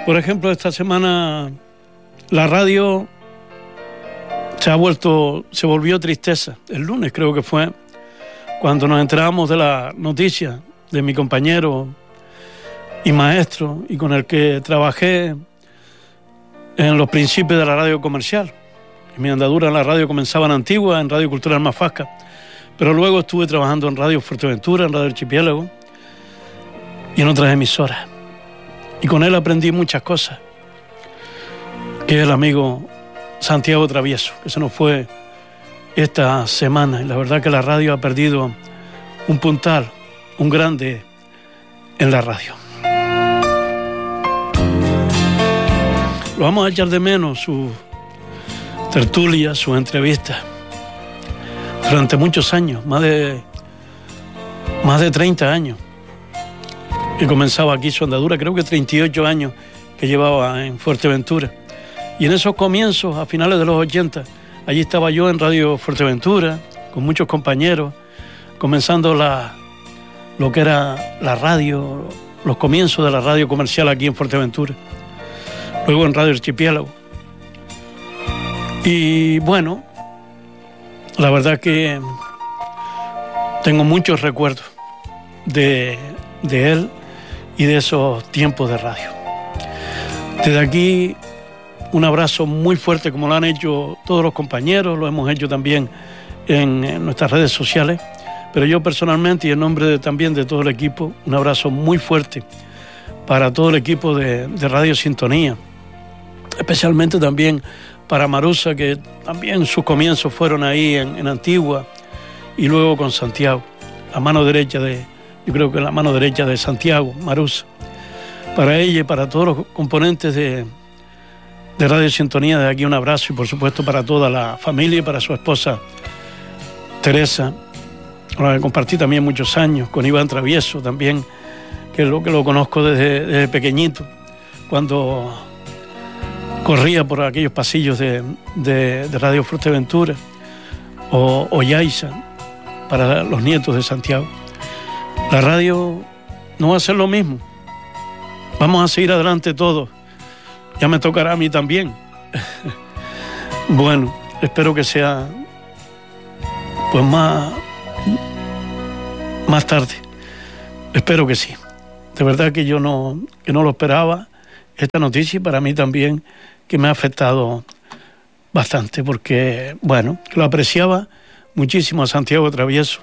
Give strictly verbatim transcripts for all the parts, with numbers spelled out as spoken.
Por ejemplo, esta semana la radio se ha vuelto, se volvió tristeza. El lunes creo que fue cuando nos enteramos de la noticia de mi compañero y maestro y con el que trabajé en los principios de la radio comercial. Mi andadura en la radio comenzaba en Antigua, en Radio Cultural Mafasca, pero luego estuve trabajando en Radio Fuerteventura, en Radio Archipiélago y en otras emisoras. Y con él aprendí muchas cosas, que es el amigo Santiago Travieso, que se nos fue esta semana. Y la verdad que la radio ha perdido un puntal, un grande en la radio. Lo vamos a echar de menos, su tertulia, sus entrevistas. Durante muchos años, más de, más de treinta años, que comenzaba aquí su andadura, creo que treinta y ocho años que llevaba en Fuerteventura. Y en esos comienzos, a finales de los ochenta, allí estaba yo en Radio Fuerteventura, con muchos compañeros, comenzando la, lo que era la radio, los comienzos de la radio comercial aquí en Fuerteventura. Luego en Radio Archipiélago. Y bueno, la verdad que tengo muchos recuerdos de, de él y de esos tiempos de radio. Desde aquí, un abrazo muy fuerte, como lo han hecho todos los compañeros, lo hemos hecho también en, en nuestras redes sociales, pero yo personalmente y en nombre de, también de todo el equipo, un abrazo muy fuerte para todo el equipo de, de Radio Sintonía, especialmente también para Marusa, que también sus comienzos fueron ahí en, en Antigua, y luego con Santiago, la mano derecha de, yo creo que la mano derecha de Santiago, Marusa. Para ella y para todos los componentes de, de Radio Sintonía, de aquí un abrazo, y por supuesto para toda la familia y para su esposa Teresa, con la que compartí también muchos años, con Iván Travieso también, que es lo que lo conozco desde, desde pequeñito, cuando corría por aquellos pasillos de, de, de Radio Fuerteventura, o, o Yaiza, para los nietos de Santiago. La radio no va a ser lo mismo. Vamos a seguir adelante todos. Ya me tocará a mí también. Bueno, espero que sea pues más, más tarde. Espero que sí. De verdad que yo no, que no lo esperaba, esta noticia, y para mí también, que me ha afectado bastante, porque, bueno, lo apreciaba muchísimo a Santiago Travieso.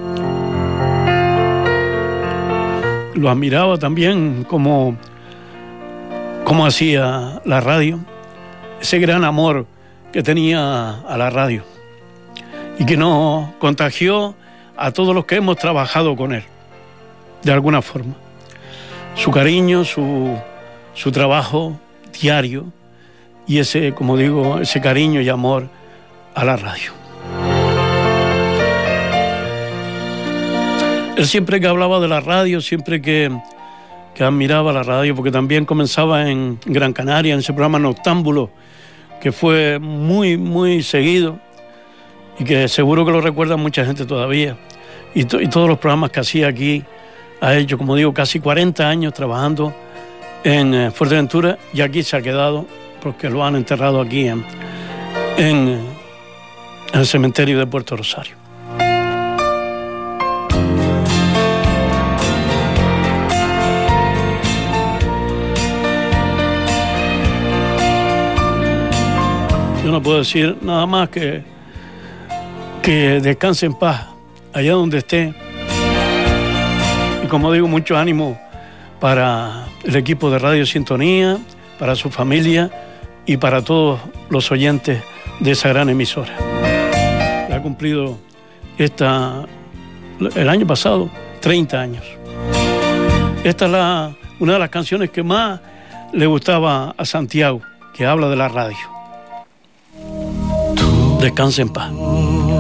Lo admiraba también como, como hacía la radio, ese gran amor que tenía a la radio y que nos contagió a todos los que hemos trabajado con él, de alguna forma. Su cariño, su, su trabajo diario y ese, como digo, ese cariño y amor a la radio. Él siempre que hablaba de la radio, siempre que, que admiraba la radio, porque también comenzaba en Gran Canaria, en ese programa Noctámbulo, que fue muy, muy seguido y que seguro que lo recuerda mucha gente todavía. Y, to, y todos los programas que hacía aquí, ha hecho, como digo, casi cuarenta años trabajando en eh, Fuerteventura, y aquí se ha quedado, porque lo han enterrado aquí en, en, en el cementerio de Puerto Rosario. Yo no puedo decir nada más que, que descanse en paz, allá donde esté. Y como digo, mucho ánimo para el equipo de Radio Sintonía, para su familia y para todos los oyentes de esa gran emisora. Ha cumplido esta, el año pasado treinta años. Esta es la, una de las canciones que más le gustaba a Santiago, que habla de la radio. Descanse en paz.